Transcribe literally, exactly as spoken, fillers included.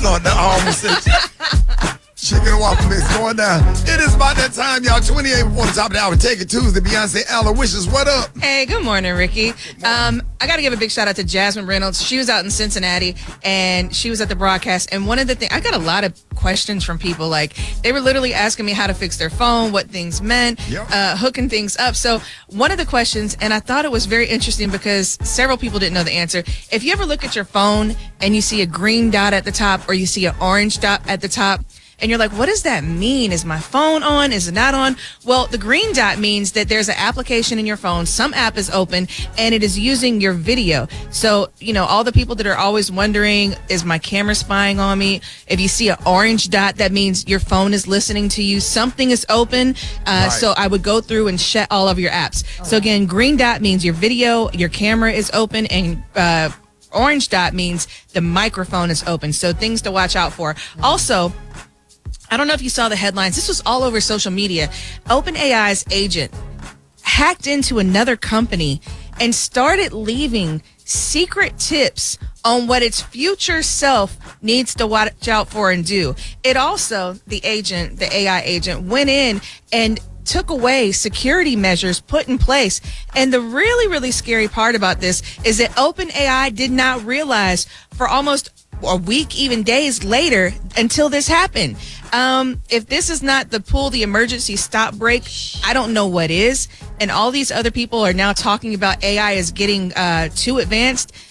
Lord, the almost said chicken and waffle mix going down. It is about that time, y'all. twenty-eight before the top of the hour. Take it Tuesday. Beyonce Ella Wishes. What up? Hey, good morning, Ricky. Um, I got to give a big shout out to Jasmine Reynolds. She was out in Cincinnati and she was at the broadcast. And one of the things, I got a lot of questions from people. Like, they were literally asking me how to fix their phone, what things meant, Yep. uh, hooking things up. So one of the questions, and I thought it was very interesting because several people didn't know the answer. If you ever look at your phone and you see a green dot at the top or you see an orange dot at the top, and you're like, what does that mean? Is my phone on? Is it not on? Well, the green dot means that there's an application in your phone. Some app is open and it is using your video. So, you know, all the people that are always wondering, is my camera spying on me? If you see an orange dot, that means your phone is listening to you. Something is open. Uh, Right. So I would go through and shut all of your apps. So again, green dot means your video, your camera is open, and uh, orange dot means the microphone is open. So things to watch out for. Also, I don't know if you saw the headlines. This was all over social media. OpenAI's agent hacked into another company and started leaving secret tips on what its future self needs to watch out for and do. It also, the agent, the A I agent, went in and took away security measures put in place. And the really, really scary part about this is that OpenAI did not realize for almost a week, even days later, until this happened. Um, if this is not the pull the emergency stop break, I don't know what is. And all these other people are now talking about A I is getting uh, too advanced.